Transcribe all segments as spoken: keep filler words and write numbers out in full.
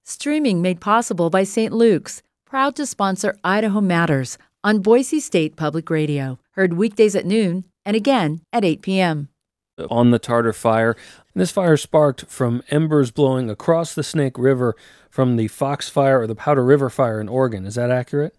Streaming made possible by Saint Luke's, proud to sponsor Idaho Matters on Boise State Public Radio. Heard weekdays at noon and again at eight p.m. On the Tartar Fire. This fire sparked from embers blowing across the Snake River from the Fox Fire or the Powder River Fire in Oregon. Is that accurate?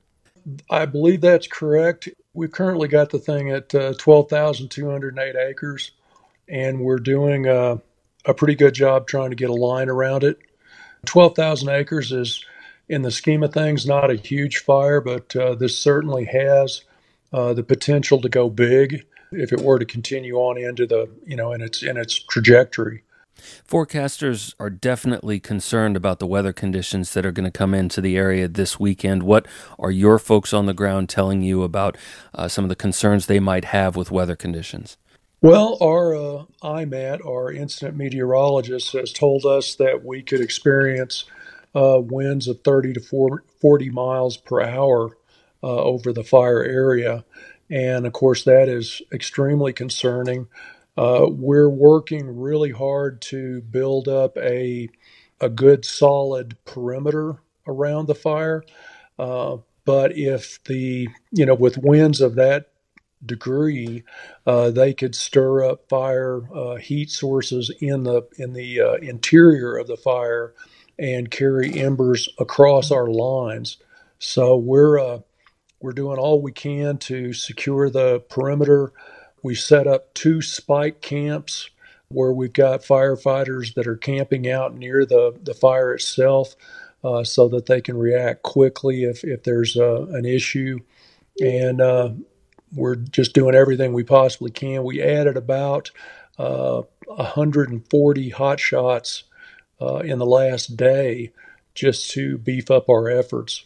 I believe that's correct. We've currently got the thing at uh, twelve thousand two hundred eight acres, and we're doing uh, a pretty good job trying to get a line around it. twelve thousand acres is, in the scheme of things, not a huge fire, but uh, this certainly has uh, the potential to go big if it were to continue on into the, you know, in its in its trajectory. Forecasters are definitely concerned about the weather conditions that are going to come into the area this weekend. What are your folks on the ground telling you about uh, some of the concerns they might have with weather conditions? Well, our uh, I M A T, our incident meteorologist, has told us that we could experience uh, winds of thirty to forty miles per hour uh, over the fire area. And of course, that is extremely concerning. Uh, we're working really hard to build up a, a good solid perimeter around the fire. Uh, but if the, you know, with winds of that degree, uh, they could stir up fire uh, heat sources in the in the uh, interior of the fire and carry embers across our lines. So we're uh, we're doing all we can to secure the perimeter. We set up two spike camps where we've got firefighters that are camping out near the, the fire itself uh, so that they can react quickly if, if there's uh, an issue. And uh, we're just doing everything we possibly can. We added about uh, one hundred forty hot shots uh, in the last day just to beef up our efforts.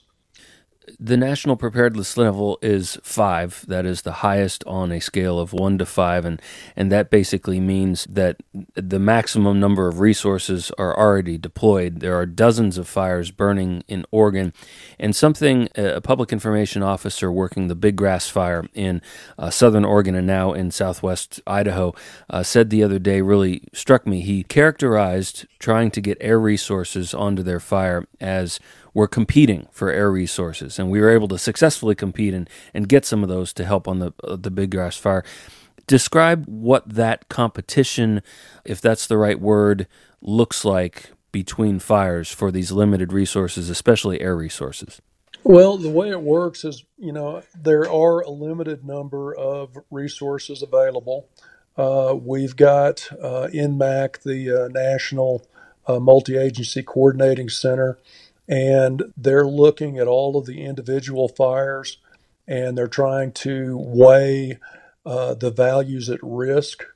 The national preparedness level is five. That is the highest on a scale of one to five, and, and that basically means that the maximum number of resources are already deployed. There are dozens of fires burning in Oregon, and something a public information officer working the Big Grass Fire in uh, southern Oregon and now in southwest Idaho uh, said the other day really struck me. He characterized trying to get air resources onto their fire as we're competing for air resources, and we were able to successfully compete and, and get some of those to help on the uh, the Big Grass Fire. Describe what that competition, if that's the right word, looks like between fires for these limited resources, especially air resources. Well, the way it works is, you know, there are a limited number of resources available. Uh, we've got uh, N M A C, the uh, National uh, Multi-Agency Coordinating Center, and they're looking at all of the individual fires, and they're trying to weigh uh, the values at risk,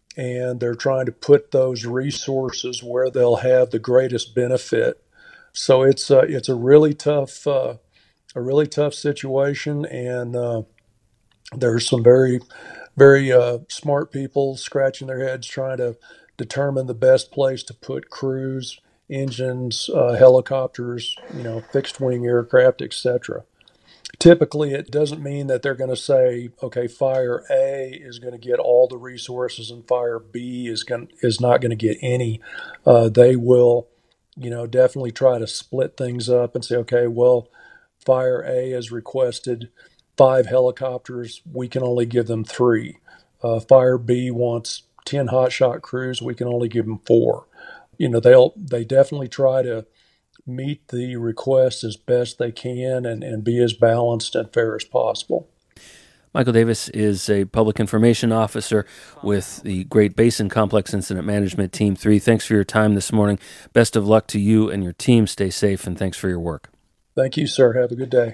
and they're trying to put those resources where they'll have the greatest benefit. So it's uh, it's a really tough uh, a really tough situation, and uh, there's some very very uh, smart people scratching their heads trying to determine the best place to put crews, engines, uh, helicopters, you know, fixed wing aircraft, et cetera. Typically, it doesn't mean that they're going to say, okay, fire A is going to get all the resources and fire B is going is not going to get any. Uh, they will, you know, definitely try to split things up and say, okay, well, fire A has requested five helicopters. We can only give them three. Uh, fire B wants ten hotshot crews. We can only give them four. You know, they'll they definitely try to meet the request as best they can and, and be as balanced and fair as possible. Michael Davis is a public information officer with the Great Basin Complex Incident Management Team three. Thanks for your time this morning. Best of luck to you and your team. Stay safe, and thanks for your work. Thank you, sir. Have a good day.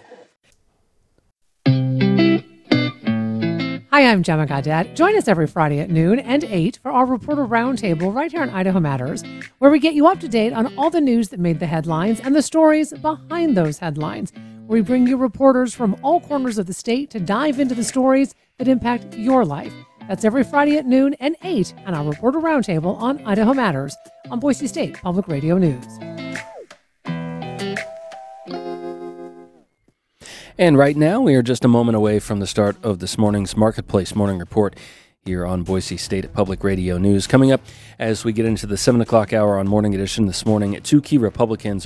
Hi, I'm Gemma Gaudette. Join us every Friday at noon and eight for our Reporter Roundtable right here on Idaho Matters, where we get you up to date on all the news that made the headlines and the stories behind those headlines. We bring you reporters from all corners of the state to dive into the stories that impact your life. That's every Friday at noon and eight on our Reporter Roundtable on Idaho Matters on Boise State Public Radio News. And right now, we are just a moment away from the start of this morning's Marketplace Morning Report here on Boise State Public Radio News. Coming up as we get into the seven o'clock hour on Morning Edition this morning, two key Republicans